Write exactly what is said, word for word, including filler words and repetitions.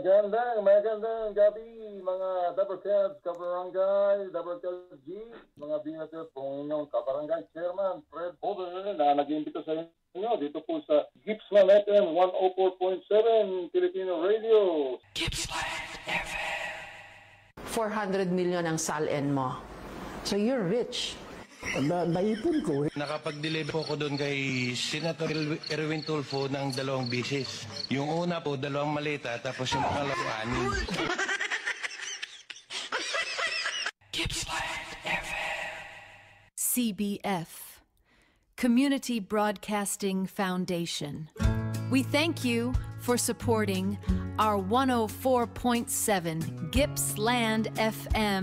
Magandang, magandang gabi, mga Dabarcads, Kabarangay, Dabarcads G, mga binatid po inyong Kabarangay Chairman, Fred Holder, na nag-imbita sa inyo dito po sa Gippsland F M one oh four point seven, Filipino Radio. Gippsland F M. four hundred million ang salen mo. So you're rich. Na, naipon ko. Nakapag-deliver po ko doon kay Senator Erwin Tulfo ng dalawang bisis. Yung una po, dalawang maleta, tapos yung pangalawa, anin. Gippsland F M. C B F, Community Broadcasting Foundation. We thank you for supporting our one oh four point seven Gippsland F M